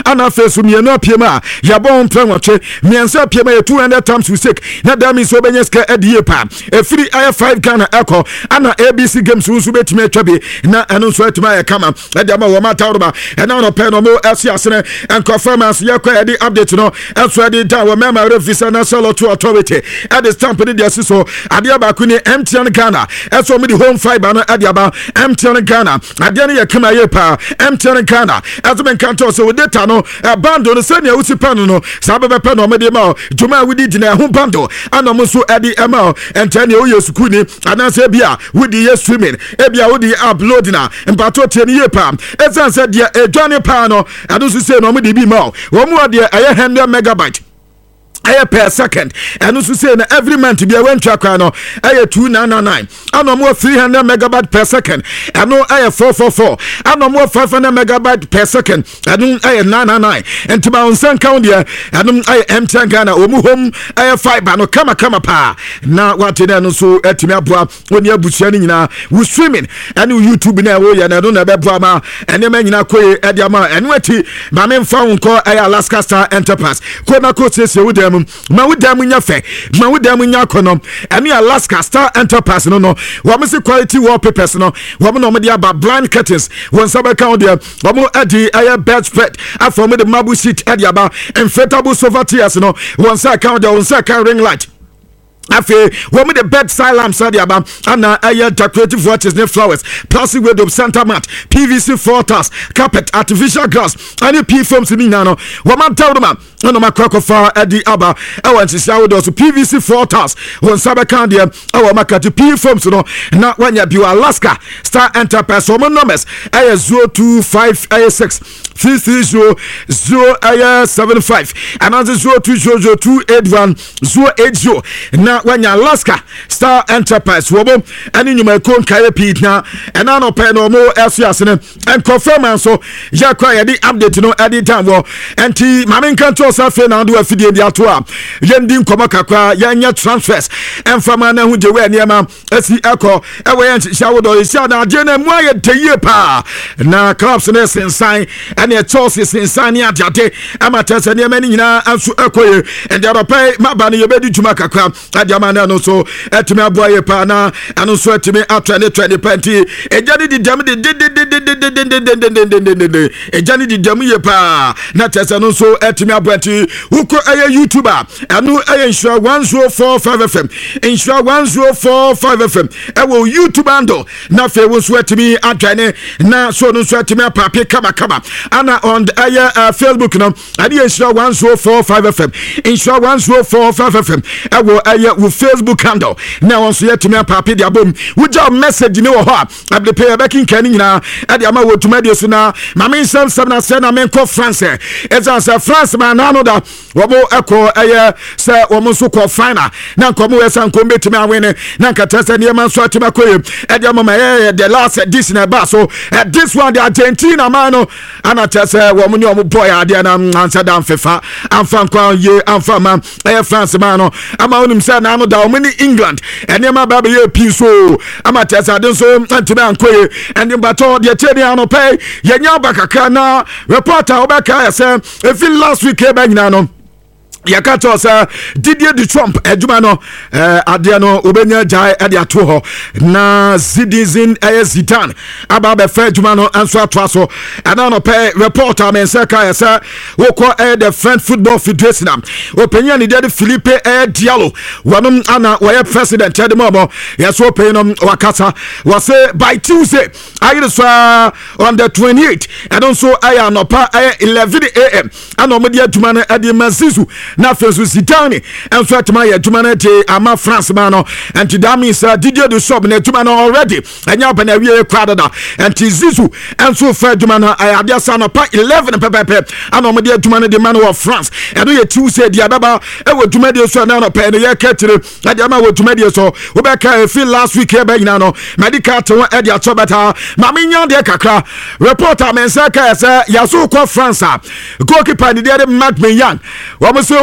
ana fesu mienu apiema ya bon prenwache miensa apiema ya 200 times we sake na dami so benyeska ediye pa free aya 5 Ghana echo ana ABC games unsu betime atwabe na eno so atima ya kama ediama wo mata roba ena no pe no mo asiasene en performance ya kwa edi update no enso edi da wo mema revisa na solo to authority at the stamp in the so adia ba ku ni MTN Ghana enso me di home fiber no adia ba MTN Ghana adia ne ya kama ye pa MTN Ghana enso men kanto so data no bando no se ne usi pano no sabe pe no me di ma juma wudi di na ho bando ana mo so edi ema entene o yesuku ni ananse bia wudi ye streaming ebia wudi upload na mpato tie ni ye pa ezanse dia edwane pa no ado so se no me di bi ma wo mu ade aye 100 megabyte per second and also say na every month be went track no 2999 and more 300 megabyte per second and no 444 and more 500 megabyte per second and 999 and to my son count there and MTN Ghana omu home fiber no kama pa na what no so etimi aboa oni abusia ni nyina we streaming and YouTube na wo ya na do na be boa ma ene ma nyina koye ediama ene wati ma me mfa nko Alaska Star Enterprise ko na ko sese wo dem ma wudam nya fe ma wudam nya konom ene Alaska Star Enterprise no wo me quality wallpapers no wo me no me dia ba blind curtains won sabe count there wo mo adi aye bedspread after me the marble sheet adi aba inflatable sofa chairs no won say count there won say ring light afi wo me the bedside lamps adi aba ana aye decorative watches ne flowers plastic window center mat PVC floor tiles carpet artificial grass any P foams ni no wo man tell them no makoko fa adi aba e wan sisia wo do so PVC floor tiles won sabe kan there e wo makati P foams no na wanya bi Alaska Star Enterprise wo numbers aye 0256 330 and as 0200281080 na wanya Alaska Star Enterprise wo bom ani nyuma kon kai pit na ena no pe no mo asiasene en confirm so ya kwa ya di update no edi time wo enti mamen kan to sa fe na do afidie di ato a yendi nkoma kakwa ya nya transfers en fama na hu je we niam asi eko e we yan shawo do isi na je na mu aye teye pa na clubs ne sensan ene Chelsea sensan ya jade amata se niam ni nyina ansu ekoye en the other pay maba ne yebedi juma kakwa adiamana no so etime aboye pa na anu so etime atwene 2020 ejani di dam ejani di dam ye pa na tese no so etime abwati uko aye YouTuber anu aye insure 1045 FM insure 1045 FM ewo YouTube ando na fe wo so etime atwene na so no so etime papi kama ana on aye Facebook no ade insure 1045 FM insure 1045 FM ewo aye wo Facebook handle na won so yetime papi dia bom wo ja message ni wo ho abde pay back kan nyina ade ama wo tumade so na mama sam na se na men ko France ezansa France man na no da wo bo eko aye se wo mo so ko final na nkomo we san ko betime awene na nkata ne man so atime koye ade ama the last this na ba so this one the Argentina man no anata se wo mo ni o mo boy ade na ansa dan fefa amfa kwa ye amfa man France man no ama onim se na no da o many England ene ma ba be ye pin so ama tesa den so antime ankoye ende bato de chedi ano pay ye nya bakaka na reporter obeka ya se efi last week e ba nyina no yakato sa Didier Deschamps aduma no ade no obenya jai ade ato ho na Zidane Zidane aba be fa aduma no anso ato so ana no pay reporter men say ka yesa woko the French Football Federation openya ni de Philippe Diallo wanum ana waya president ade mo yeso pay no wakasa was by Tuesday ayire so on the 28th and also aya no pa 11 am ana mo de aduma no ade mazizu na fesu Zidane enso atema ye aduma na te ama France man no enti that means Didier Deschamps na aduma no already enya ba na wie kwada da enti Zizou enso fa aduma na adia sa no pa 11 pepepe ana mo de aduma na de man of France eno ye Tuesday dia baba e wo aduma de so na no pa ne ye ketire adia ma wo aduma de so wo be ka feel last week e ba nyina no medical to e dia to beta ma me nya de kakra reporter men say ka say yaso ko France goalkeeper de Marc Meillan wo mo so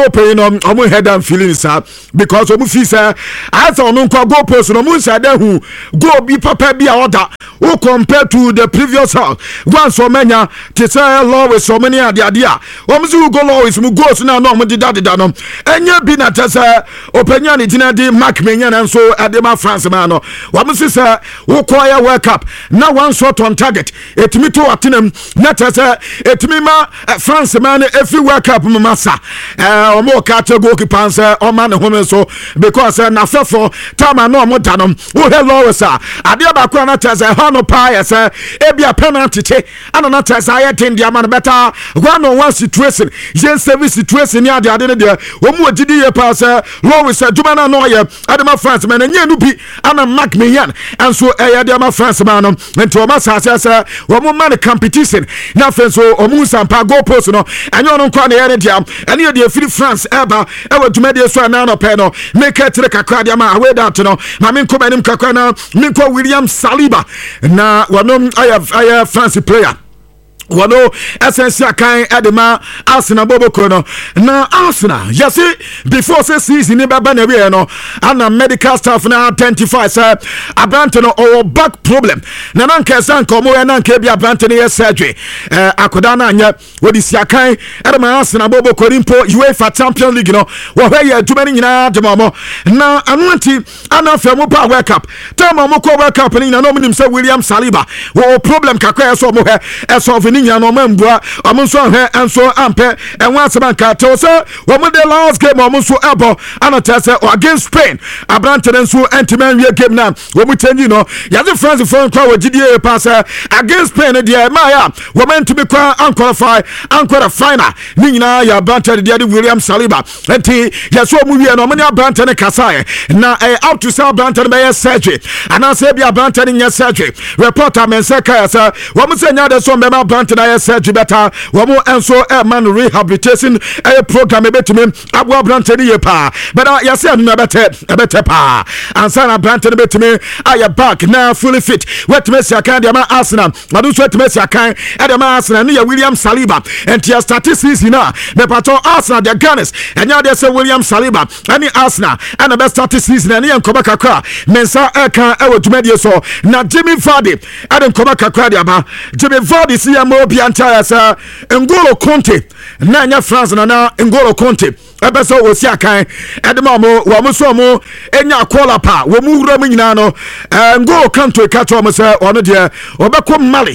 no pay no omo head and feeling sir because omo feel say as on nko go post no mo say da hu go bi papa bi a order who compared to the previous house one so many to say law with so many ade a omo so go law with mu go so na no mo dida no enya bi na tese openya ni gina di mark menya na so adema France man no omo so say who call ya World Cup na one shot on target etimi to atenam na tese etimi ma France man every World Cup masa omo ka te goalkeeper say o man home so because na fefo time no mo danom wo hello sir ade ba kwa na tese no pa yes ebia penalty che ana na tesa ya tin dia man better one on one situation yen service situation ya dia de dia wo mu ogidi ye pa say Loris aduma na no ye adema France man nya nu bi ana mark me yan enso ya dia ma France man no enti o ma sa say wo mu man competition na fenso o mu sampa go post no enyo no kwa na ye dia ene ye dia free France eba e wa duma dia so na no pe no make it kakra dia ma away that no ma min ko banim kakra na min ko William Saliba na wano aya fancy player wano essential kind edema Arsenal bobo kono na Arsenal yes before say season ni baba na we no ana medical staff na identify say Abrante no or back problem na nanka san komo ya nanka bia Abrante ne surgery akoda na anya wodi siakan edema Arsenal bobo korimpo UEFA Champions League no wo hwe ya tumani nyina demamo na anwanti ana femu pa World Cup tama mo ko World Cup ni na no minim say William Saliba wo problem kakwa so mo he solve nya no mambua omonso hwe enso ampe enwa sebanka te so wo mo the last game omonso ebo anatese against Spain Abrante enso antiman wie game na wo mo change no ya the France for kwa wagidie pass against Spain dia maya wo meant to be qualify final ni nyina ya Abrante dia William Saliba enti ya so mo wie no mo ni Abrante ne kasae na out to sell Abrante be surgery ana se bia Abrante ne surgery reporter men say ka ya wo mo say nya de so be Abrante na surgery better wo mo enso man rehabilitation program betimi abo Abrante ne pa but ya say no better pa ansa na Abrante ne betimi aya back na fully fit wetime sia kan dia ma Arsenal adu so wetime sia kan dia ma Arsenal ne ya William Saliba and ya statistics na me pato Arsenal the Gunners and ya dey say William Saliba any Arsenal and the best statistics na ne yankoba kakra mensa kan e wotumedie so na Jimmy Vardy adam koba kakra dia ba Jimmy Vardy si ya mo bia ntaya sa N'Golo Conte na nya France na N'Golo Conte ebeso wo si akan edema mo wo mo so mo enya kola pa wo mu wura mo nyina no N'Golo Conte ka to mo se ono de obekọ Mali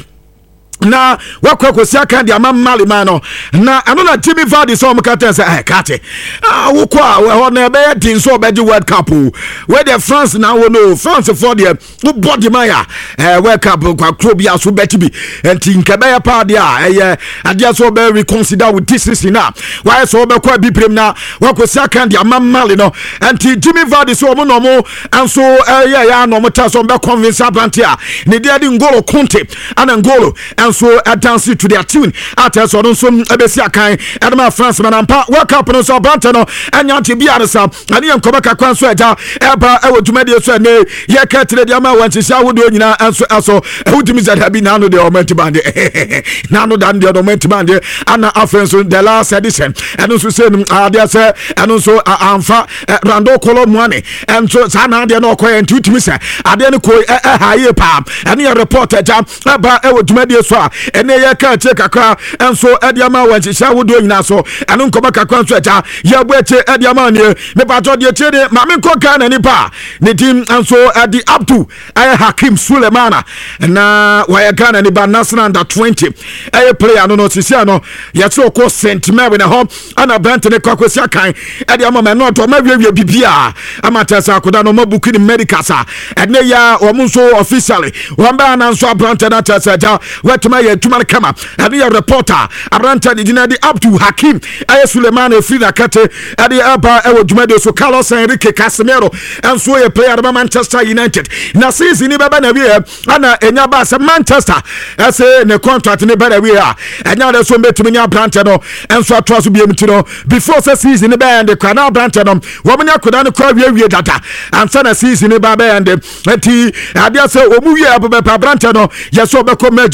na wakwa sia kan dia Mali man na ano na Jimmy Vardy so mo ka ten say kate wo kwa wo na be din so be di World Cup we the France na wo no France for the body man World Cup kwa krobia so beti bi enti nke be ya pa dia adia so be reconsider with this season na why so be kwa bi prem na wakwa sia kan dia Mali no enti Jimmy Vardy so mo no mo anso ya no mo ta so be convince Abrante ne dia di N'Golo Conte ana N'Golo so dance to their tune at so so ebesi akan edema France man ampa World Cup no so Abrante no anya te bia ne sa ani enkoba kakwan so eja eba e wodumade so ne ye ka tire dia ma wanchi sha wodo nyina aso wodumi zada bi na no de omenti bande na no dan de omenti bande ana afenso the last edition and so say dia say and so amfa rando kolo muane and so sana dia no koy entutumi say ade ne koy haye pa ani reporter ja eba e wodumade so ene ye ka che kakra enso ediama wanchi sha wodo nyina so anu nkoba kakra nso eja ye bo eche ediama ne me pato de eche de ma me nkoka na nipa ne tim enso adi Abdu Hakim Sulemana na wa Ghana ni ba national under 20 player no sisia no ye che ko Saint Mary na ho ana Brent ne kwakwesi kan ediama me no to ma wiewia bibia amatesa akoda no mabuki ni medical sa ene ya o mu so officially wo ba na nso Brent na tesa ja wetuma ye tuma kama ade ya reporter Abrante di dinadi Abdu Hakim Sulemana Frida Kate ade aba e wodumade so Carlos Enrique Casemiro enso ye player of Manchester United na season ni baba na wie ana enya ba se Manchester ese ne contract ni baba wie a enya de so betumi nya Abrante no enso ato so biem ti no before season ni ba ende kwa na Abrante no wo menya koda no kwa wie dada ansa na season ni baba ende enti ade se omu wie ababa Abrante no ye so be ko Jesus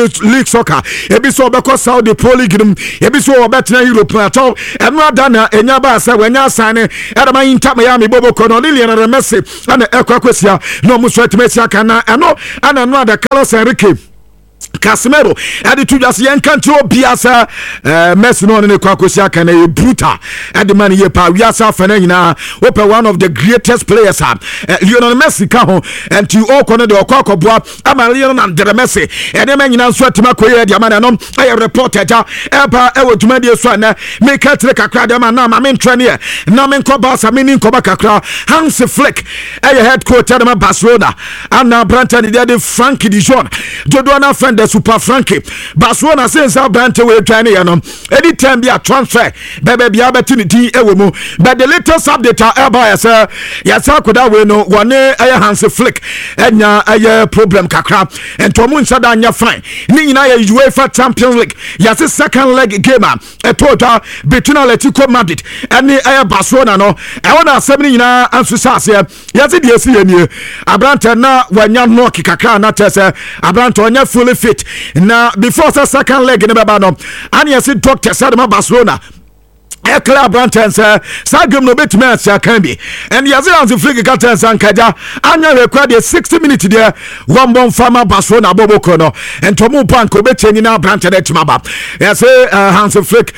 League Soccer ebi so obekọ Saudi Pro League nim ebi so obetena Europe atọ eno adana enya ba asa wanya asane edama Inter Miami bobo kono Lionel Messi ana ekwakwisia no muso etimesia kana eno ana no ada Carlos Enrique Casemiro ade to just yan kan to biasa Messi no ne kwakosia kan e brutal ade man ye pa wiasa fana nyina open one of the greatest players Lionel Messi ka ho and you all kono de okwakoboa ama Lionel and Messi ade man nyina so atima koye de man no aye report eja eba e wotuma de so na me ka tere kakra de man na ma men trene na men ko ba sa men ko ba kakra Hans Flick aye head coach de Barcelona and Brandon de Frankie de Jong jodo na friend Super Frankie Barcelona since Brante we trying ya no anytime be a transfer bebe bia opportunity ewo mu but the latest update about say yes akoda we no one Hans Flick enya problem kakra and to mu nsada anya fine ni nyina ya UEFA Champions League yes second leg game total between Atletico Madrid and Barcelona no e wona asem ni nyina anso sase yes the esi enie Abrante na wanya no kakra na tese Abrante onya fully fit now before the second leg in the baba and you see Dr. Sadama Barcelona Ekla Brantons Sagum no bit match can be and Yazan the Flick Catans and Kaja Anya required a 60 minutes there one bomb farmer Barcelona Bobo Kono and Tomu Banco Betting in our Branton Etmaba. Yes, Hans Flick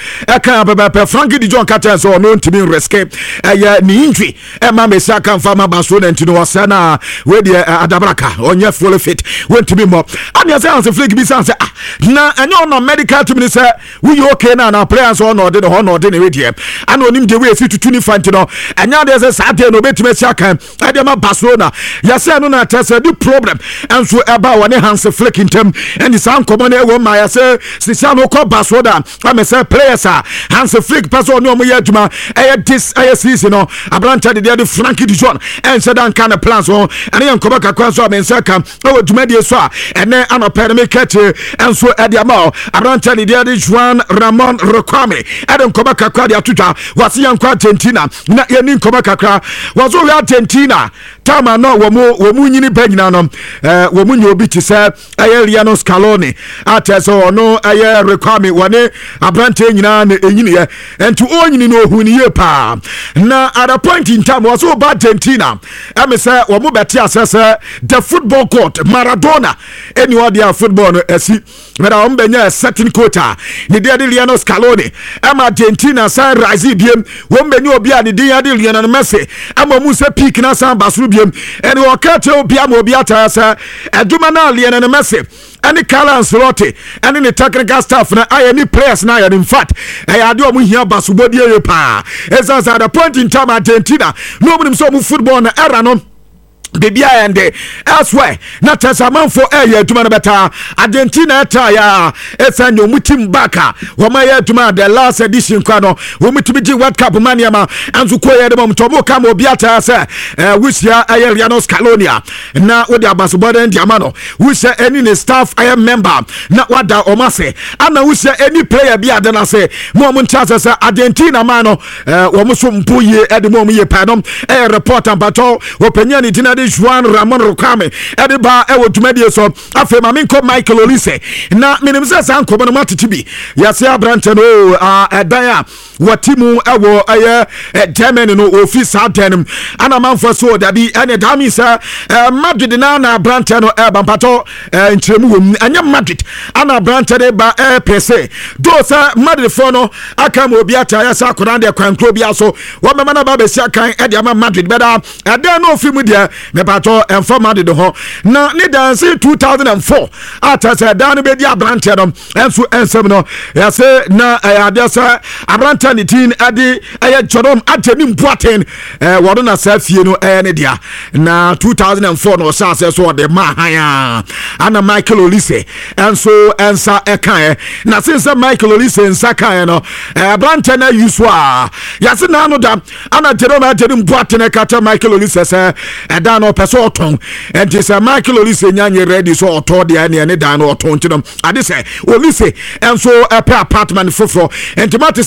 Eka Frankie de Jong Catans or known to be rescape a injury Emma Mesaka farmer Barcelona and to Wasana where the Adabraka on your full fit went to be more. And Yazan the Flick Bisan na and you're not medical to me say we okay now players on or did the honor dinner and on him the way to 25 no and now there's a Saturday no bet me kan Adama Barcelona yes no na test the problem and so about one Hans Flick in term and the sound common e wo my say Cristiano ko Barcelona am say players Hans Flick person no mo yaduma this season no Abranta the Frankie de Jong and said dan kind of plans on and yan ko baka kwan so am say kan o duma die so and then an opere me catch and so Adama Abranta the Juan Ramon Roquame Adam ko baka dia tuta wasi yankwa Argentina na yeni nkoma kakra wazo we Argentina tama no wo mu nyini banyina no wo mu nyobi ti se Liano Scaloni ateso no requirement wone abrante nyina na enyini ye enti onyini no ohuni ye pa na at a point in time wazo ba Argentina am say wo mu beti asese the football court Maradona anyone dia football no esi mera o mbenya certain quota ni dia Liano Scaloni am Argentina sa rise biem wo mbenya obi a ni dia Lionel Messi am mu se peak na san basuru biem eni o ka te obi am obi ata sa aduma na Lionel Messi any Carlo Ancelotti and the technical staff na any players na in fact I ade o mu hia basubo die pa as at the point in time Argentina nobody so mu football na era no Bibia and elsewhere not as a man for a to man better Argentina tire it's a new mutim baka wama to the last edition kwano wumi to be World Cup maniama and to koya the mom tomo kamo biata say which ya Liano Scalonia na with the Basubada and Diamano which any staff I am member not what da omase and which any player be adana say moment chances Argentina mano wamusum puye at the moment ye panom a report and battle opinion it Juan Ramon Roquame ediba ewo tumedie so afa maminko Michael Olise na minimse sanko bono matitibi yase abrante no edan a watimu ewo Germany no office adenim ana manfo so da bi ene dami sa Madrid na abrante no bampato ntremu wom anya Madrid ana abrante de ba presse do sa Madrid fo no aka mo obi ata ya sa akora de kwankro bia so wo mema na ba besia kan e de ama Madrid beda edan no ofi mu de me pato enfama de ho na ni dance 2004 atasa dan be dia brante no enso ensem no ya se na adesa abrante ni tin ade Jodom ateni mpuaten wodo na safie no ne dia na 2004 no sa se so de mahaya ana Michael Olise enso ensa ekan na since Michael Olise ensa kan no abrante na yuswa ya se na no da ana Jodom ateni mpuaten kata Michael Olise se dan no person oton and this Michael Olise nyanye ready so oto de ne dan no oton tinum ade se Olise enso apartment foforo and tomati se Michael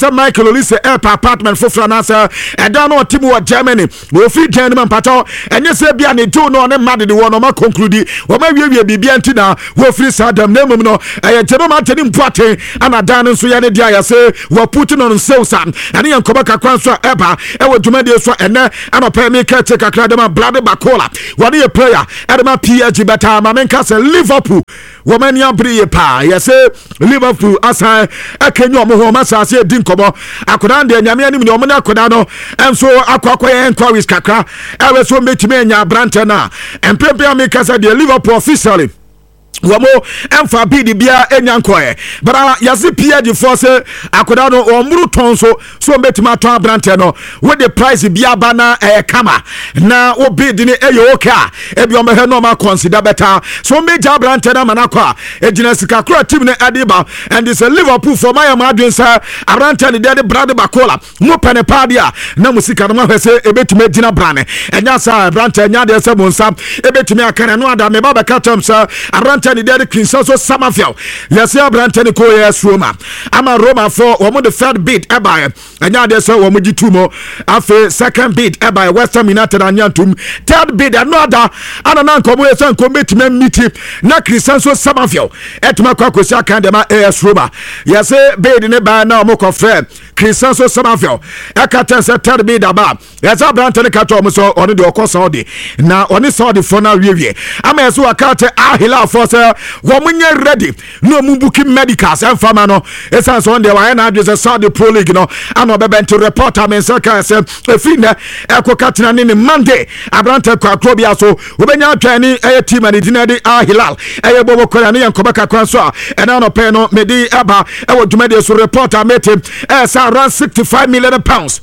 release apartment for Franasa and down on Timu Germany will free German pato and you say bia ne jo no ne mad de one ma conclude o ma wie bibia ntina wo free Saddam name no German tenim poate ana dan so ya ne dia ya say wo put on sales and yan koba kakwan so eba e wo dwuma de so ene ana pa me ka take akra dem blood bakola one a player e ma PSG beta ma men ka say Liverpool wo mani abri pa ya say Liverpool asa akenyo mo ho ma sa say din kobo akoda de nyame anim ne o mo na akoda no enso akwakoye enquiries kakra e we so metime anya brante na empempia me ka say the Liverpool officially wamo emfa bidi bia enyankoe bara yasi PSG force akoda no omuru tonso so metima ton brante no with the price bia bana kama na o bid ni eyoka ebi o mehe no ma consider better so major brante na manakwa ejina sika kura team ne adiba and this Liverpool for my madwen sa abrante ni de brade bakola mo pene padia na musika no hwese ebetime dina brane enya sa brante enya de se monsa ebetime akana no ada me baba katam sa abrante ni de Kinshasa Samafiel yes abrante ko yes Roma ama Roma for omo the third bid eba enya de so omo gitumo afi second bid eba West Ham United anyantum third bid another anana nkomo yes nkomo betime miti na Kinshasa Samafiel etuma kwa kosia kan de ma AS Roma yes bid ne ba na omo kofre Kinshasa Samafiel ekata se third bid aba yes abrante ne kato omo so oni de okosa odi na oni Saudi for na wie ama yes wakate Ahila for se womunye ready no mumbuki medicals and fama no esan so on why na just Saudi Pro League no ano bebe to reporter men saka se efine ekokatina ni Monday abrante kwa krobia so obenya atwani team and dinadi Hilal bobo kola ne yankoba kakwan so and ano pe no medi aba dwumade so reporter mete around 65 million pounds.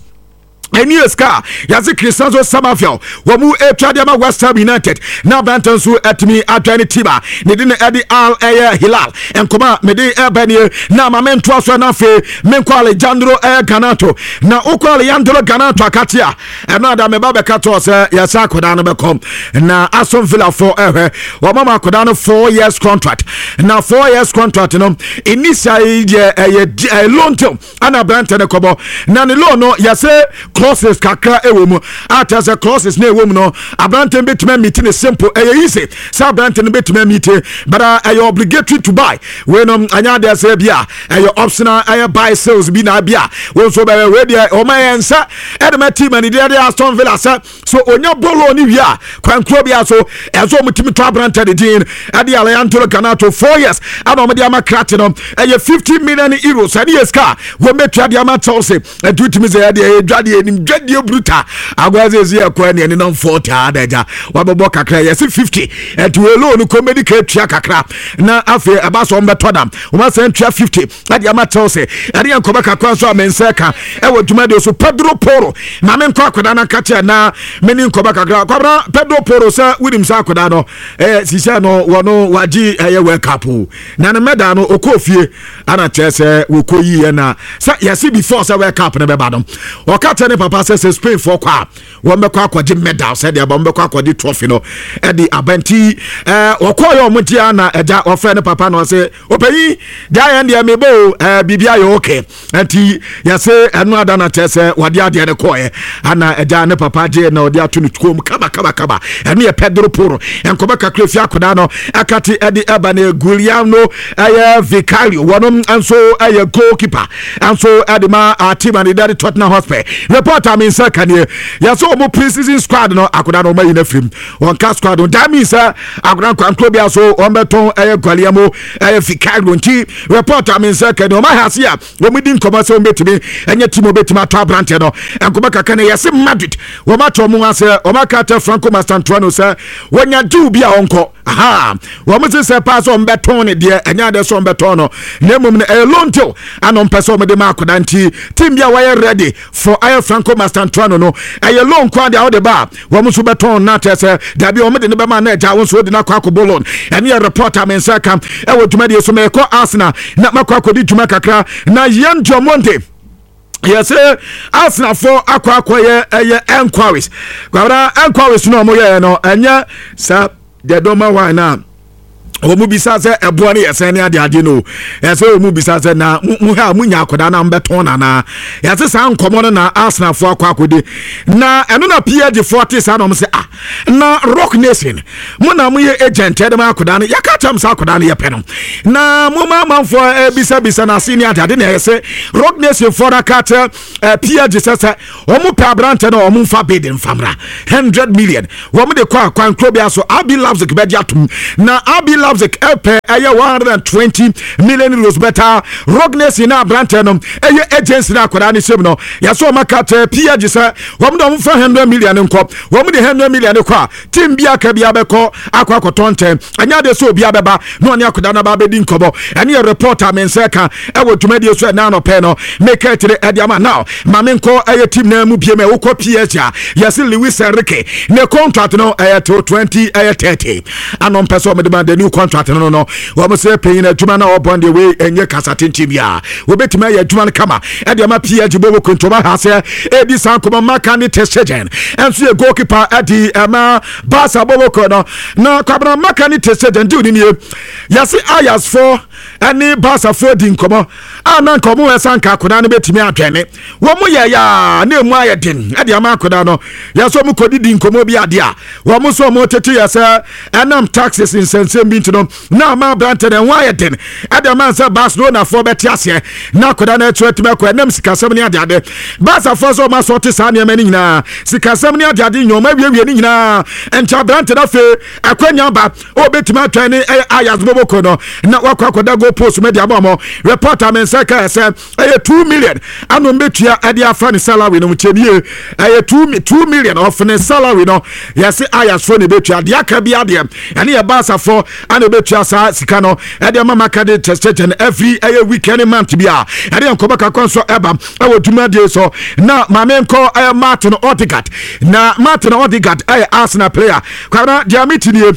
Eniska yazi Cristiano Samafiel wamu etwadiama West Ham United na bantansu etimi atwani tiba nedine edi Al Hilal enkoma medi ebanie na mamento aso na fe menko Alejandro Ganato na uko Alejandro Ganato akatia enada me baba kato se yasa akoda no bekom na Aston Villa for wamama akoda no 4 years contract na 4 years contract no initially ye loan to ana bantane kobo na ne loan no yase clauses kakra ewom as a clauses na ewom no abrante betime meeting simple easy sa abrante betime meeting but are obligatory to buy when anya there say bia optional buy sales bi na bia when so be we there o mayensa edema team and there Aston Villa so onya bolo ni wia kwankro bia so ezo mutimi to abrante de din ade Alejandro Ganato 4 years and o me dia makrate no 50 million euros and yes car we metwa dia ma Chelsea do timi say there dwade Jadie bruta agwaze ezi akwa ne ne 40 adaja wabobo kakra yes 50 et we loan comedy ka tua kakra na afi abaso mbetodam o ma sen tua 50 ade ama Chelsea ade yankoba kakra so amenseka e dwuma de so Pedro Porro ma men kwa akoda na katia na meni nkoba kakra kwabra Pedro Porro sa widim sa akoda no sisia no wono waji World Cup na ne meda no okofie ana chese wokoyi na sa yes before sa World Cup ne beba dom o kata ne papa says Spain for kwa wonbekwa akwaje medal said the bombekwa akwaje trophy no e di abenti okoyo omutia na eja ofre ne papa no say opeyi dia end me bo bibia yo okay anti ya say enu ada na tese wade ade ne koye ana eja ne papa je na ode atu ne tuom kaba enu ye Pedro Porro enkoba kakra fi akoda no akati edi eba ne Guglielmo Vicario wono anso goalkeeper anso edema team and the Tottenham Hotspur reporter mean second yaso mo pre-season squad no akoda no mayi na film on cast squad on that means akoda kwanklo bia so on beton Guglielmo Vicario nti reporter mean second o ma hase a wo mudi nkoma so betimi enye team obetima to abrante no enkoba kaka ne yesi Madrid wo ma to mo ase o ma kata Franco Mastantuano say wonya du bia onko wo mo se pass on beton ne de enya de so on beton no nemum ne lonto anon person me de ma akoda nti team bia why ready for Franco Mastantuano no loan kwa de the bar wo mo so beton na tese da bia o me de ne be ma na eja wo so de na kwa bolon ene ye reporter men say kam wo dwuma de so me ko Arsenal na makwa kodi dwuma kakra na Yan Jomonde yes Arsenal for akwa enquiries kwabra enquiries no mo ye no enya sa de doma wan na omu bisa se eboa ne yesen ne ade no ese omu bisa se na mu ha munya akoda na mbeton na yase sa nkomo no na Arsenal fo akode na eno na PSG 40 sa no mse na Rock Nation mu na mu ye agent ede ma akoda no yaka cham sa akoda no ye pe no na mu ma manfo bisa na senior ade na yese Rock Nation for kat PSG sasa omu pa brante na omu fa bid in famra 100 million omu de kwa krobia so Abi Leipzig be diatum na Abi Leipzig epe aya 120 million euros better Rogness in Brantenum aya agency na akwara ni sem no yaso makata PSG sa wom do mfa 100 million nko wom de 100 million kwa team bia ka bia beko akwa kotonte anya de so bia beba no ne akoda na ba bedi nkobo ene reporter men seka e wo tumadi so na no pe no make it ediama now mamenko aya team na mu bia me wo ko PSG yes Luis Enrique ne contract no aya to 20 aya 30 anon person me demand the new contract no we must say paying adwuma na obon the way enye kasate ntibia we betima ya adwuma kama e de ma PSG bobo kontroba ha se e di san ko maka ni Testegen enso e goalkeeper adi ma Barca bobo ko no na kwabra maka ni Testegen di ni yasi Ajax for ani Barca for di nkomo ana nkomo we san ka koda no betimi atwene wo mu ya na emu ayedin e de ma koda no yaso mu kodi di nkomo bi ade a wo mu so mo tete yasa enam taxes in sense no na ma Branton and Wyden Adam say Barcelona for betiase na koda na etwetime ko enam sikasem ne ade Barca for so ma sorti sa ne mani nyina sikasem ne ade nyoma wiwie ni nyina encha Branton afi akwanya ba obetima atwane Ajax boboko no na wakwa koda go post media bomo reporter men say 2 million anu betua ade afa ne salary no mchenie 2 million of ne salary no yes Ajax for ne betua de aka bi ade ene ya Barca for anu betua sa sika no ede mama kade Testegen every weekend month bia ede nkoba ka konso eba awo dumade so na mamenko Martin Odegaard na Martin Odegaard Arsenal player kwa dia mitini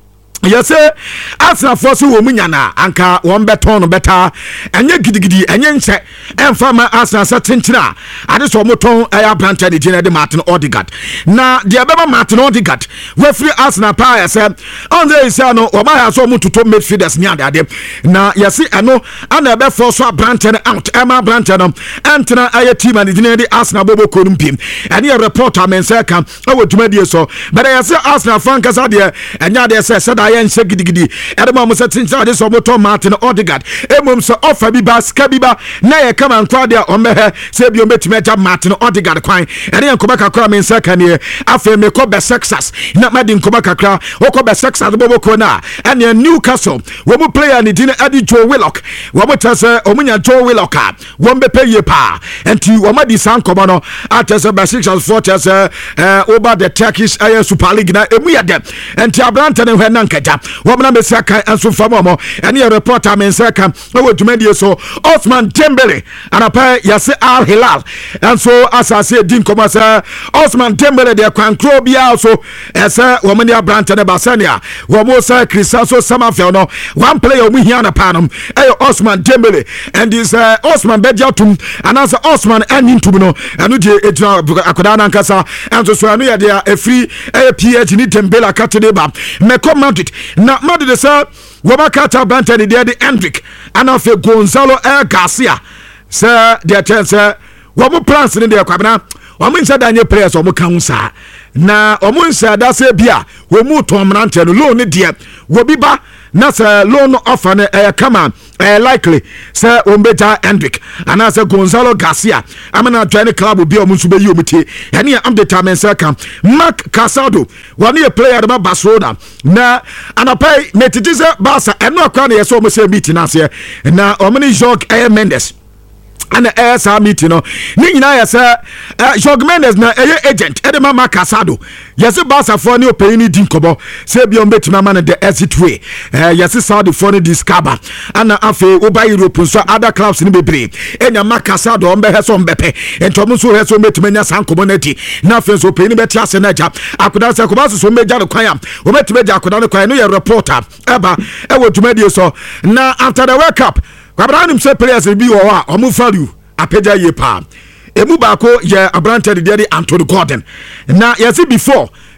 yes Arsenal force wo munyana anka won beton beta enye gidigidi enye nche emfa ma Arsenal satentina ade so moton Branton de Martin Odegaard na de beba Martin Odegaard we free Arsenal pa yes on the say no o ma ya so mututo midfielders nya ade na yes eno ana be force Branton out Branton entina team and de Arsenal bobo konumpim ene reporter men say kan awo dwumadie so but yes Arsenal fan kasa de enya de say yen se gidigidi edema mo setinja de so moto Martin Odegaard emom so offer bi ba ska bi ba na ye kama ntwa de ombe se bi ometime ja Martin Odegaard kwan ene enkoba kakra men saka ne afa me ko be Texas na madi enkoba kakra wo be Texas bobo ko na ene Newcastle wo mo player ni din adi Joe Willock wo mo tase omunya Joe Willock wo mbe peye pa enti wo madi sankoba no atase be Texas Fortress over the Turkish Super League na emu ya de enti Branton hwe na nkaja womna mesaka anso famomo ene reporter mensaka wo dwumadie so Osman Dembele anapa yase Al Hilal anso asase din komasa Osman Dembele de kwankro bia so ese womne Branton Basania womo sa Crisanso Samafel no one player omu hia na panom Osman Dembele and this Osman Bediatum anasa Osman anintum no anu je etua akoda na nkasa anso so anu ya de free PSG ni Dembele akatede ba meko Madrid na Madrid sa wabakata Branton de Hendrick anafe Gonzalo Garcia sa de tense womo plans ni de kwabena womo nsa danye players womo kan sa na womo nsa da se bia womo tomrante no loan de wobiba na sa loan offer na kama likely say ombeja Hendrick and as Gonzalo Garcia amana join club bi omunsu be yi omite ene am determine come Mark Casado one a player ba Barcelona na anapai metijise Barca eno akwa na yeso omo say meeting ase na omani Jorge Mendes and sa meeting no ni nyina ya say Jorge Mendes na agent edema Mark Casado yes Barca for ni openi din kobo say bi ombetima man the exit way yes Saudi for ni discover and afi oba Europe so other clubs ni bebre enya Mark Casado ombe heso mbepe entomo so heso metima nya san community na afi so openi beti ase na ja akoda se koba so meja no kwan o metima ja akoda no kwan no ye reporter eba e wo dwumadie so na after the World Cup Abraham say players bi wo a omu value apeja ye pa emu ba ko ye Branton de Anthony Gordon na yesi before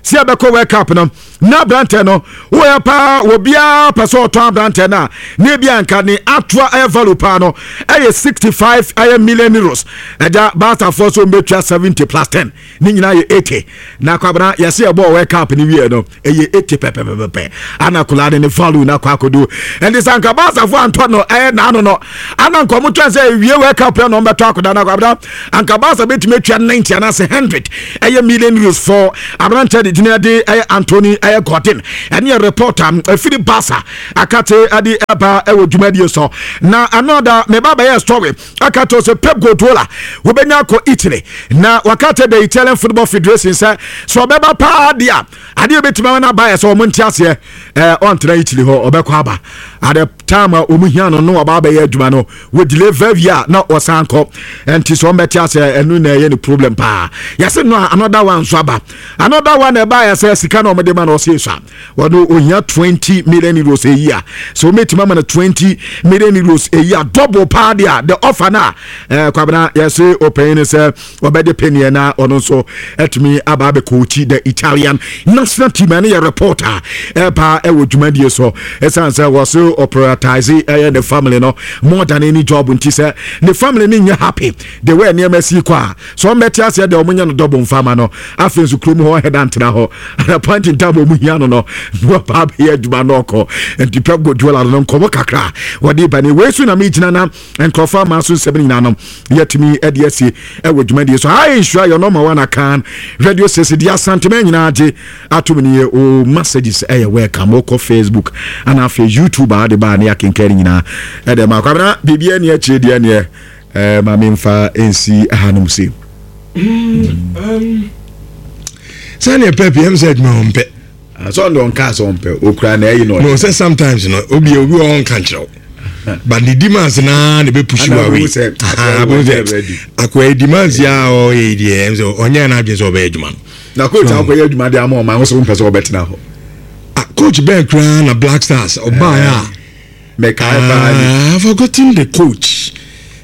si abeko World Cup no na brante no wo ya pa obia person ton brante na na bia nka ni atwa air value pa no 65 million euros eja Barca for so betwa 70 plus 10 ni nyina ye 80 na kwabra yesi ebo World Cup ni wie no ye 80 pepepepe ana kula ni value na kwa kodo and this anka Barca for Antonio na no ana nko mutwa say wie World Cup no beto akoda na kwabra anka Barca betime twa 90 ana 100 million euros for abrante de dinade Anthony Gordon and your reporter Philip Barca akate adi aba ewo dwumadi so na another me baba ya story akato se Pep Guardiola wo benya ko Italy na wakate the Italian Football Federation say so beba pa dia ade betima na ba so mo ntiase on tra Italy ho obekọ aba at the time omuhia no aba ya adwuma no we delay 5 years na osanko enti so mbetiase enu na ye ni problem pa yase no another one so aba another one e ba ya say sika na omede ma na osesa wono ohia 20 million euros a year so metima na 20 million euros a year double pa dia the offer na kwabena yase open say obede penny na ono so etimi aba be coach the Italian national team na your reporter pa ewo dwumadie so esanse was operatize the family no more than any job unti say the family ni nya happy the way near Messi kwa so metia say the omunya no double mfama no afin su krom ho head antena ho at point in time omuhia no pa be adwuma no ko and Pep Guardiola no komo kakra wodi bani we su na me gina na and confirm maso 7 na no yetimi edc ewo dwumadie so I ensure your number one account radio station dia sentiment nyina age atumni o messages welcome oko Facebook and afi YouTube ade ba na yakenkari nyina ede makwabna bibia ne achi dia ne ma memfa ensi ahanum se sane Pep yem said ma ompe so don ka so ompe okura na yi no say sometimes no obi on kan chiro but the demands na be push you away akwa demands ya o e die so onya na adwe so be adwuma na coach akwa ye adwuma de am ma so mpe so betina ho coach Ben Kran na Black Stars Obaya I forgotten the coach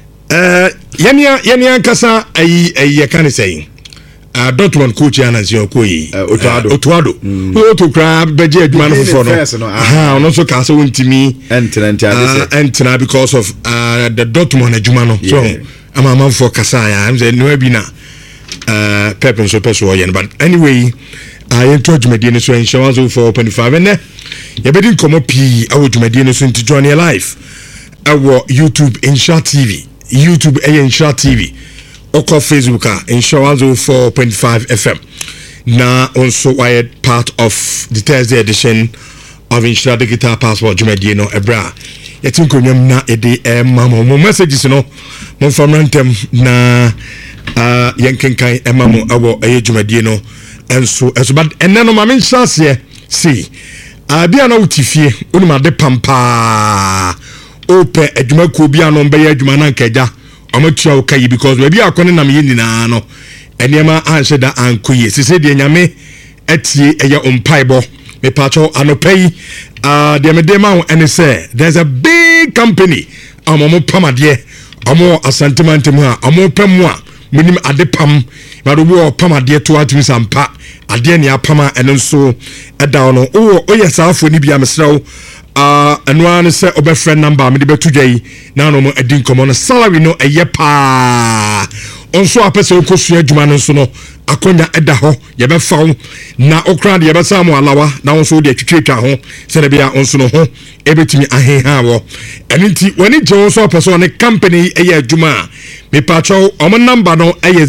yenia kasa ayi can say Dortmund coach yana si okoyi Otuado to crab beje adwuma no for no no so ka so ntimi entina because of the Dortmund adwuma no so amama for kasa ya am say no bi na Pep so person yen but anyway I encourage Medina so insurance for 25 and you better come up our Medina so to join your life our YouTube Insha TV YouTube Insha TV or Facebook insurance 4.5 FM now also wired part of the Thursday edition of Insha Digital Passport Medina Ebra you think on na ede mama messages no mon famrantem na yankenkai emamo awo Medina and so as but and then my main chance here see bia na utifie onima de pampa ope adwuma ko bia no be adwuma na nkaja omatua okai because we bia akone na me nyina no enema anse da ankoye sese de nyame atie eye ompaibo me pacho anopai de me dem ma and say there's a big company amomo pamade amo asantemantem ha amo pam a munim adepam marubo pamade to atumi sampa ade ne apama eno so eda no o safo ni bia mesrew eno an se obefriend number me de betudwai na no mo adin komo no salary no eye pa onso apese okosua adwuma no so no akonya eda ho ye be fawo na okra de ye be samu alawa na onso de twetwa ho se na bia onso no ho ebetimi aheha wo eniti woni je onso apese on company eye adwuma me pacho o number no eye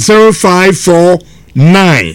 0549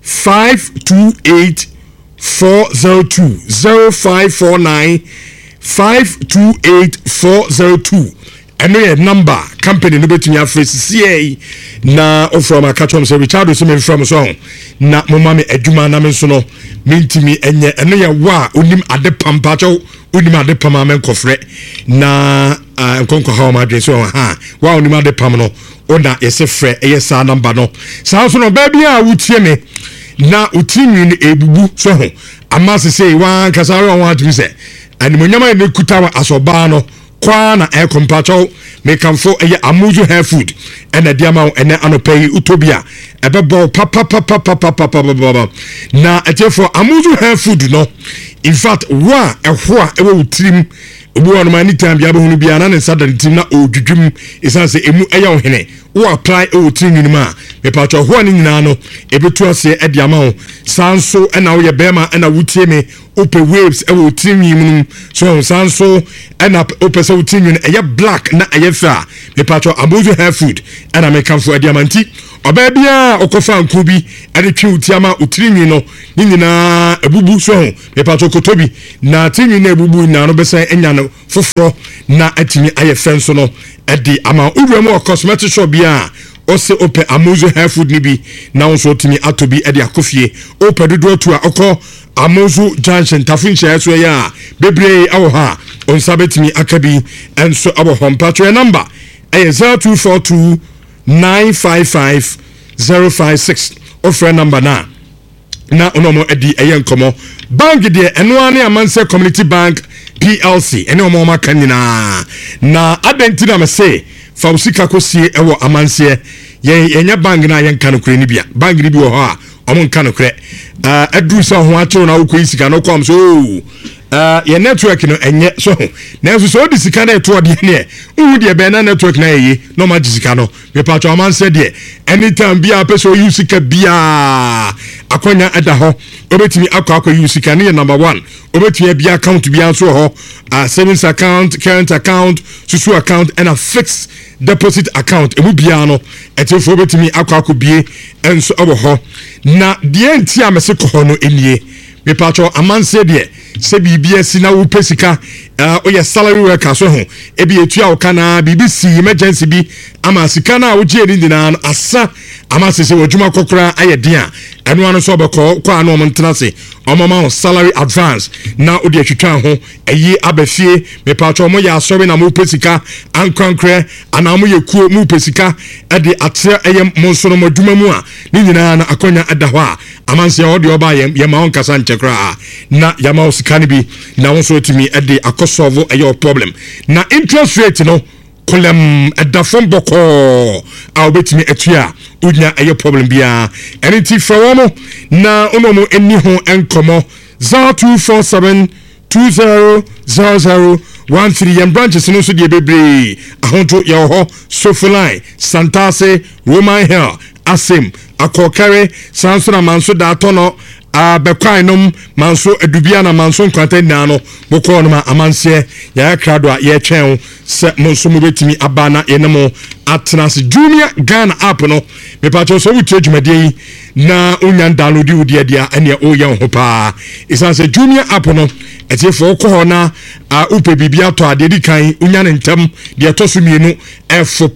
528 402 0549 528 402 eno ye number company no betumi afresi CA na from akachom say Richard so me from so na mama me adwuma na me so no mentimi enye eno ye wa onim ade pampacho onim ade pama men kofre na nkonko ha ma dwen so ha wa onim ade pam no ona yese frɛ ɛyɛ saa number no saa so no baabi a wotie me na utimi ni ebubu so ho ama se say wan kasara wan to say animonyama ne kuta asoba no kwana e kompacho me kamfo eye Amuzu hair food ene diama ene anopai utobia ebebo papa na etefo Amuzu hair food no in fact wa ehwa ewe utrim obu wonu mani time bia behunu bia na ne sada tim na odwudwum isanse emu eya ohene wo apply o trim ni ma me pacho ho ani nyina no ebetu ase e diama ho sanso ena wo ye bema ena wutie me ope waves e wo trim ni mu so sanso ena ope so trim ni eya black na eya fa me pacho Amuzu hair food ena me kamfo e diamanti oba bia okofa nku bi ade twi utiama utrinwi no nyina ebubu so me pacho kotobi na tinwi na ebubu na no besa enya no foforo na atimi aye fenso no edi ama uwemu cosmetic shop bia ose ope Amuzu hair food ni bi na onso timi atobi edi akofie ope dodo tu a oko Amuzu junction tafincha eso ya bebre awo ha onsabetimi akabi enso abo hompacho number 0242 955-056 offer number na onomo edi eyenkomo bank de enoane amanse community bank PLC ene omo maka nyina na adentina me say fausika kosie ewo amanse yenya bank na yenka no kure ni bia bank ni bi wo ho a omo nka no kure adru sa ho acho na wo isika no kwam so your network no enye so na so di sika na eto de ne uhu de be na network na ye no ma sika no me pa cho man say de anytime bia person use sika bia akonya eda ho obetimi akwa use sika ne number 1 obetimi bia account bia so ho savings account current account susu account and a fixed deposit account ebu bia no etefo obetimi akwa bie enso obo ho na de enti amese ko no enie me pa cho amanse de se bibia si na wo pesika oye salary worker so ho ebi etu a wo kana BBC emergency bi ama sika na wo je ni na asa ama se wodwuma kokora ayede a eno anu so obekọ kwa na omntena se omama salary advance na odi atwitwa ho eyi abafie me pacho mo ya asori na mo pesika ankrankre ana mo yekuo mo pesika ede atre eye monso no modwuma mu a ni nyina na akonya eda ho a amanse odi oba ye ma on kasa nchekra na ya ma osika ni bi na won so timi ede akosolve eye problem na interest rate no kolem edafon boko a obetimi etua unya eye problem bia anything from na onomo eni ho enkomo 0247200013 yam branches no so de bebre ahonto ye ho Sofoline Santase Roman Hill Asim Akokare Sansona Manso da tono bekwanum manso adubia na manso nkwanta na no boko no ma amanse ya krado a ye twen se monso mo betimi abana yenemo atnas Jumia Ghana app no me pacho so wuti adwumade na unya download udi dia ene o ye ho pa isanse Jumia app no etefo ko ho na upe bibia to ade di kan unya ne ntam de to so mienu efo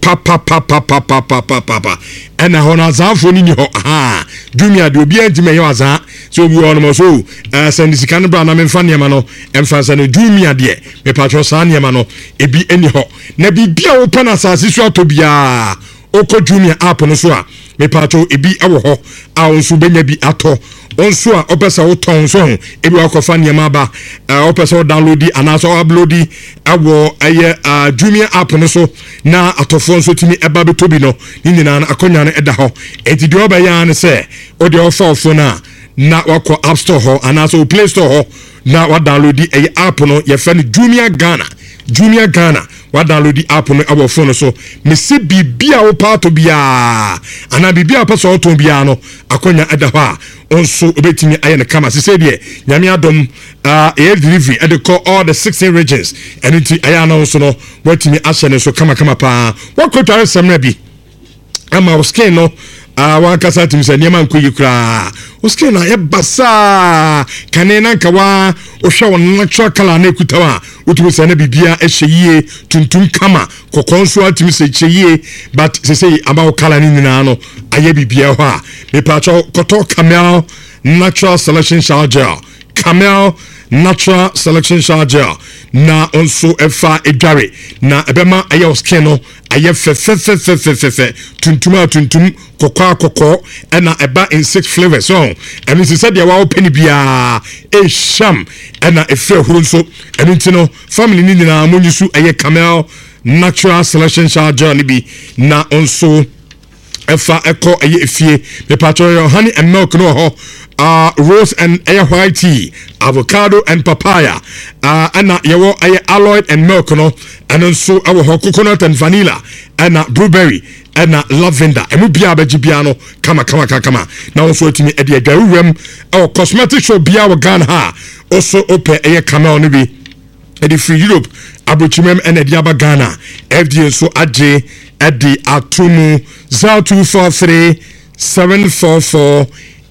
papa ena ho na zanfo ni ho ha Jumia de obi antime ye waza so obi ono mo so send sika no bra na me mfa niema no emfa sa no Jumia de me patro sa niema no ebi eni ho na bibia wo pana asase so atobia oko Jumia app no so a me patro ebi ewo ho a onso benya bi ato onso a opesa wo ton so ebi akofa niema ba opesa wo download ana so upload awo eye Jumia app no so na atofo nso timi eba betobi no ni nyina na akonya no eda ho enti de oba ne se o de ofa phone na wako App Store ho ana so Play Store ho na wa download eye app no ye fa ni Jumia Ghana wa download app no abo phone so me se bibia wo pato bia ana bibia pa so to bia no akonya eda ho a onso obetimi aye ne kama se de nyame adom air delivery at the call all the 16 regions and it aye na onso no watimi ahye so kama pa wakotare semna bi ama o skin no wa kasa tim se niam anko yikra o skin na ye basa kanena nkawa o hwe won natural color na ekutawa utumi se na bibia ehye tuntum kama kokonso atimi se cheye but se say about color ni nyina no aye bibia ho a me pacho koto Camel natural selection shower gel Camel natural selection shower gel na onso efa edware na ebema aye skin no aye fe tuntum kokko ena eba in 6 flavors so enu se said ya wa open bia e sham ena efe hurunso enu ntino family ni na monyisu aye camel natural selection charger ni bi na onso efa eko aye efie me patro honey and milk no ho rose and white tea, avocado and papaya, and yawo alloy and milk no, and also our coconut and vanilla, and blueberry, and lavender. And we be biano, kama. Now also to me at the garum, our cosmetic show be our gun ha, also open a camel nibi, at the free Europe, abuchimem and at Yaba Ghana, FDA so adje at the Atumu 0243 744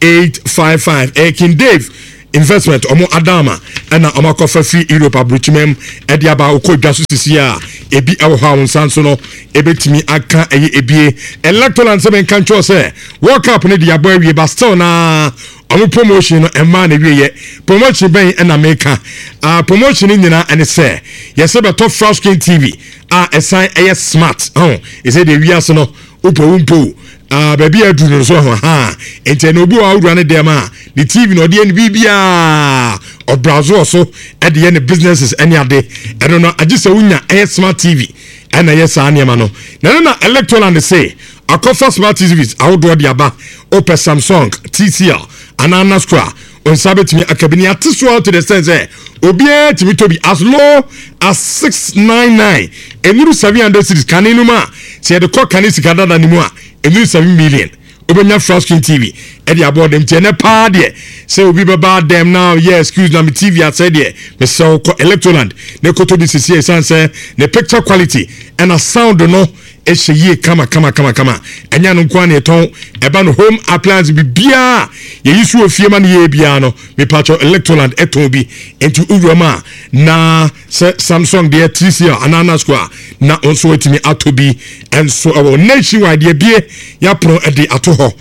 855 King Dave investment omo adama na omo kofa free Europe abrochimem e dia ba okodwa so sisia ebi ewo ha wonsanso no ebetimi aka ebie electoral seven control say world cup ne dia boy wie ba still na omo promotion no emma na wie promotion ben na America promotion nyina ene say yes be top Frost Screen TV assign smart is it the wiase no umpo baby adu no so ha ente no obi wa awura ne dem the TV no de bibia obrazo so e de ne businesses any ade eno no agise unya smart TV na yes aniema no na electoral and say akofa smart TVs awdo de aba open Samsung TCL anana square on sabetimi akabini atiso to the sense obia timi to be as low as 699 enuru 700 cities kaninu ma say the cock kanisi kadada ni mu a enuru 7 million obenya Frost Screen TV e dey aboard them tene pa de say obi baba them now yeah excuse na me TV at said there me so electroland ne koto bi sisi sense ne picture quality and a sound no e sheye kama enya no kwa ne ton eba no home appliance bi bia ye yisu ofie ma ne ye bia no me patcho electroland eton bi enti uwama na Samsung de TCL anana square na onso etimi atobi enso our nationwide de bie ya pro e de atoho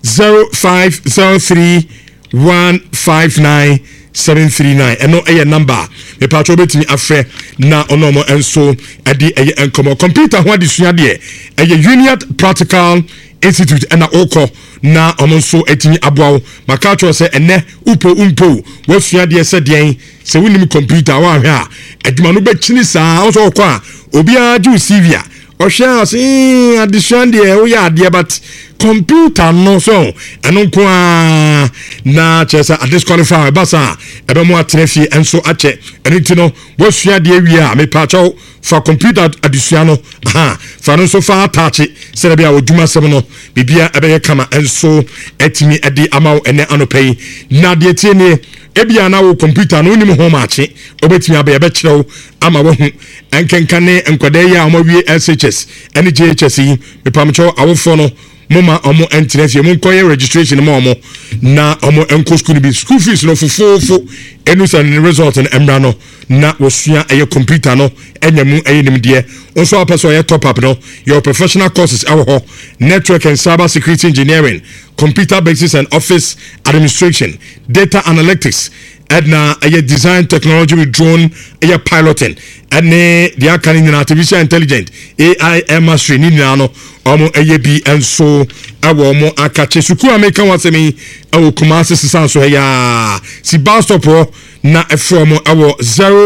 0503 159 739 eno eye number me patcho betimi afre na onomo enso edi eye enkomo computer ho adesua de eye Union Practical Institute ena oko na omonso etimi aboawo makacho se ene umpo wosua de se den se wonim computer wa hwe a aduma no bechini saa oso okwa obi aju Sivia ohwe ase adesua de wo ya ade but computer no so eno kwa na chesa disqualify basa ebe mo atrefi enso ache enitino wosua de awia me pacho for computer adisuano fa no so fa attach se bia oduma sem no bibia ebe kama enso etimi edi amaw ene anopei na de tie ne ebia na wo computer no nim ho maache obetimi aba ebe kirew ama wo hu enkenkane enkwade ya amawie SHS ene JHS yi me pamcho awofo no mama omo entrance mo nkoye registration mo omo na omo enko school bi school fees no fofofo enu san result en emra no na wosua eye computer no enyamu eye nimde onso apeso eye top up no your professional courses awo network and cyber security engineering, computer basics and office administration, data analytics, edna eye design technology with drone eye piloting ene dia kan ni artificial intelligence AI mastery ni no omo eye bi enso awo mo akache suku ameka wasemi awo Kumasi sisanso ya si bastop na from awo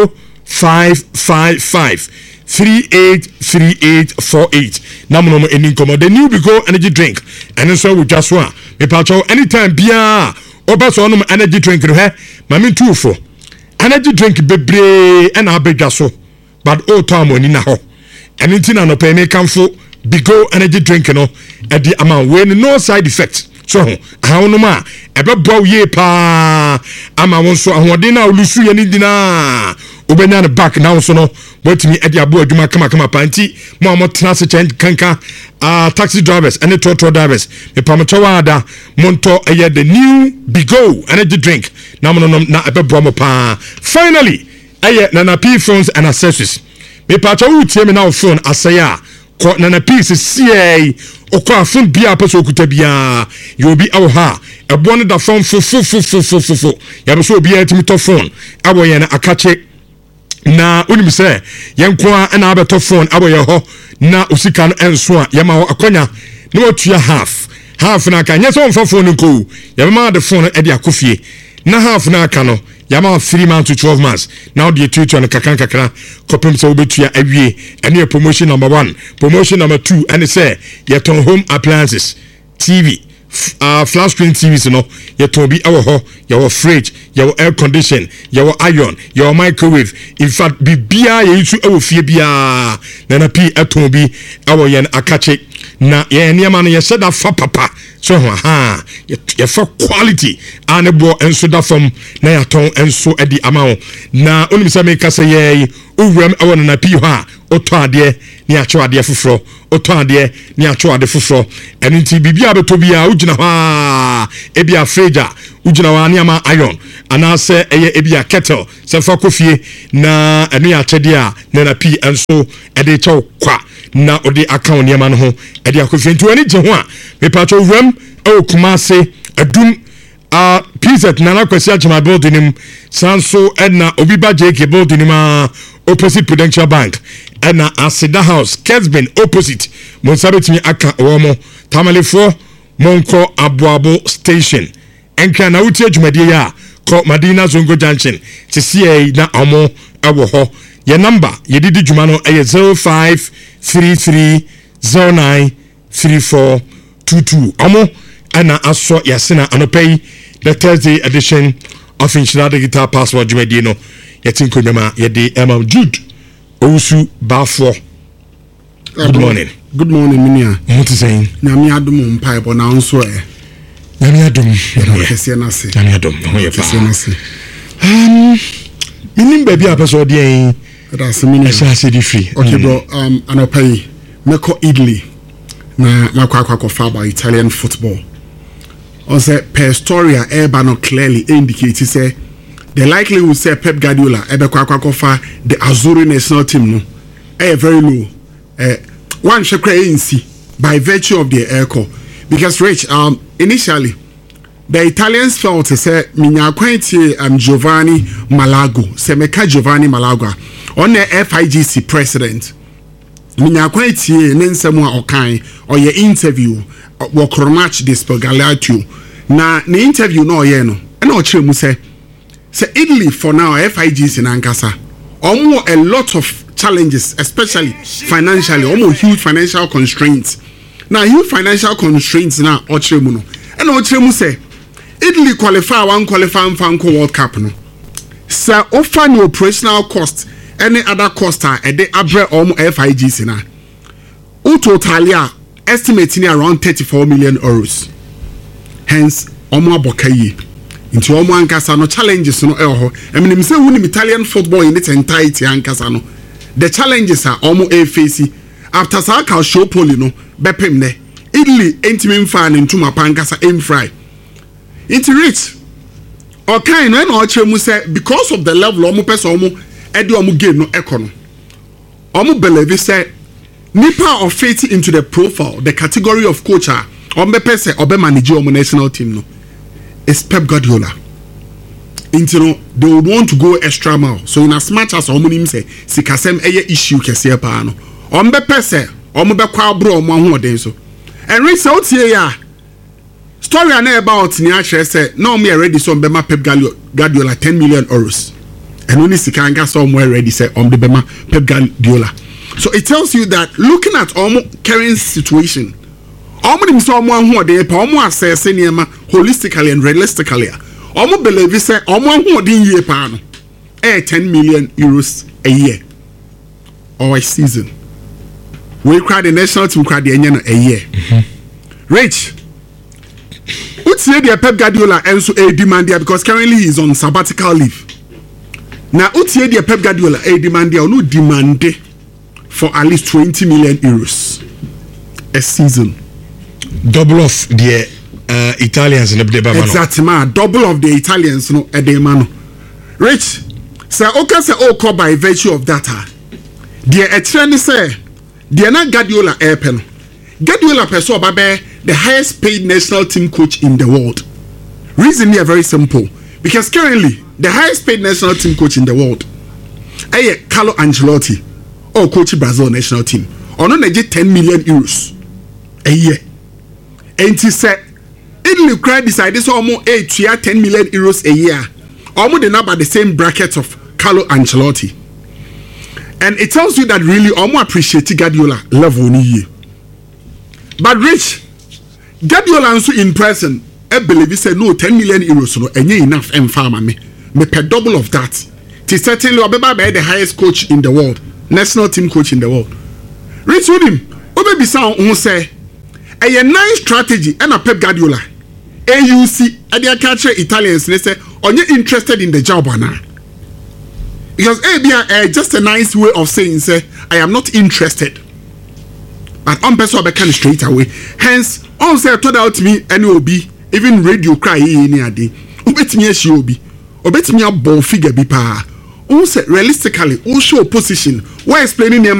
0555 383848 namuno eni komo the new Bigo energy drink and so we just one me pacho anytime bia obaso no energy drink no he mami tuufo energy drink bebre and abedwa so but all time oni na ho anything no pay me kamfo Bigo energy drink no e di amount we no side effect so how no ma ebe bow ye pa ama won so ahode na olusu ye ni dina obenya ne back now so no botimi e di abo adwuma kama panti mo tena se kanka taxi drivers and the drivers e pamchawa ada monto eye the new Bigo energy drink na mo na ebe bow pa finally eye na P phones and accessories me pacha utie me na phone asaya ko na piece CA okwa phone bia peso okuta bia you be awha ebo ne da phone fu ya be so bia timi to phone abo ye na akache na onim say yenko na abeto phone aboye ho na osika no enso a yema ho akonya na otua half na aka nyɛ sɛ ɔmfa phone nko yɛbɛma de phone ɛde akofie na half na aka no yɛma 3 months to 12 months na ɔde tutua no kakra kɔpem sɛ wobɛtua awie ɛne promotion number 1 promotion number 2 ɛne sɛ yɛtɔn home appliances TV flat screen TVs no yɛtɔn bi ɛwɔ hɔ yɛwɔ fridge yɛwɔ air condition yɛwɔ iron yɛwɔ microwave in fact bibia yɛyisu ɛwɔ fie bia na pii ɛtɔn bi ɛwɔ yɛn akache na yɛn nneɛma no yɛhyɛ da fa papa so ha yɛfa quality ane bo enso da fam na yɛtɔn enso ɛdi ama wo na onim sɛ me kasa yɛ owuram ɛwɔ na pii hɔ a ɔtɔ adeɛ ne atwa adeɛ foforɔ ɔtɔ adeɛ ne atwa adeɛ foforɔ ɛno nti bibia beto bia ugina hɔ ebia fridge ugina hɔ nneɛma iron anaasɛ ɛyɛ ebia kettle sɛ fa kofie na ɛno yɛ akyɛdeɛ a na pii enso ɛde kyɛw kwa na odi account nneɛma no ho ɛde akofie nti wani gye ho a mepacho wram Kumase adum PZ Nana Kwesi Ajima building him sanso ɛna obi ba JK building him opposite Prudential Bank ɛna Asida House Kesbin opposite Monsabetimi aka womo tamalefo monko Abuabo station enka na wuti adwumade ya ko Madina Zongo Junction tisiye na omo ɛwɔ hɔ ye number ye didi dwuma no ɛyɛ 0533093422 omo ana aso yasena anopay the Thursday edition of Inshirada Guitar Password Jumedi no yetinko nyama yede Emma Jude Owusu Bafo. Good morning minia what is saying na mi adum mpai bo na nso e na mi adum kese na se na mi adum ho ye pa minim baby apeso de en that's minia esa di free okay bro anopay meko Italy na makwa fa by Italian football. Also, per story, Ebano clearly indicates say the likelihood say Pep Guardiola Ebekwakofa the Azzurri national team no very low. One shakra ANC by virtue of the airco because Rich initially the Italians felt to say minya kwenti Giovanni Malago semeka Giovanni Malago on the FIGC president minya kwenti nensemu a okan or your interview wo match this Galatio na the interview no ye no na o kire mu say Italy for now FIGC in Ankasa almost a lot of challenges especially financially almost huge financial constraints now huge financial constraints now o kire mu no na o kire mu say Italy qualify Fanko World Cup no sir offer no operational cost any other cost a de abre FIGC na o totalia estimating around 34 million euros. Hence, omo abokaye. Into omo ankasa no challenges no eho. I mean, say win Italian football in its entirety ankasa no. The challenges are omo face after Saka show poli no bepem ne. Italy intimate fan into mapankasa aim fry. Into rich. Okay, no no chemu say because of the level omo person omo edi omo game no econo. Omo believe say nipa of faith into the profile, the category of coach Ombepese Obe manage our national team no is Pep Guardiola. Into they would want to go extra mile. So in as much as Omunim say sikasem eye issue kese pa no. Ombepese Omobekwa bro omo ho den so. And reach out here ya. Story na about ni actually say no me already so Mbema Pep Guardiola 10 million euros. And only sikanga so more ready say Mbema Pep Guardiola. So it tells you that looking at almost current situation, almost someone who they almost assess holistically and realistically, almost believe say almost who didn't year pan 10 million euros a year or a season. We cry the national team cry the a year. Rich, what's the Pep Guardiola and so a demand there because currently he's on sabbatical leave. Now, what's the Pep Guardiola a demand there or no demand for at least 20 million euros a season. Double of the Italians in the Debamano. Exactly, man. Double of the Italians no at the Mano. Rich, sir, okay, sir, oh, by virtue of that. The attorney say, they are not Guardiola airpen. Guardiola person babe the highest paid national team coach in the world. Reason here very simple. Because currently, the highest paid national team coach in the world Carlo Ancelotti or coach Brazil national team. Ono na get 10 million euros a year. And he said Italy cry decided so almost 10 million euros a year. Almost the number the same bracket of Carlo Ancelotti. And it tells you that really almost appreciate Guardiola level ni year. But Rich, Guardiola also in person, I believe he said no 10 million euros no enye enough and farmer me pay double of that. He certainly Obeba be the highest coach in the world, national team coach in the world. Rich with him, Obebi sound who say a nice strategy and a Pep Guardiola. AUC and they catch Italians they say are you interested in the job or not? Because just a nice way of saying say I am not interested. But on person be kind straight away. Hence, on say told out me any obi even radio cry any ade. Obetimi she obi. Obetimi a ball figure be pa. On say realistically, on show position. Why explaining them